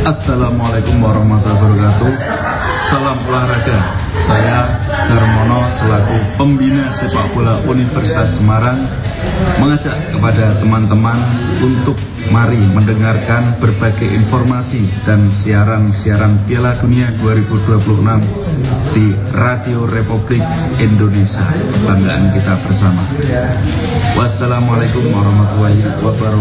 Assalamualaikum warahmatullahi wabarakatuh. Salam olahraga. Saya Darmono selaku pembina sepak bola Universitas Semarang mengajak kepada teman-teman untuk mari mendengarkan berbagai informasi dan siaran-siaran Piala Dunia 2026 di Radio Republik Indonesia. Kebanggaan kita bersama. Wassalamualaikum warahmatullahi wabarakatuh.